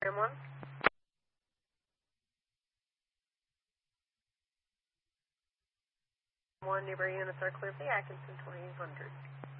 M1. One neighboring units are clear for the Atkinson 2800.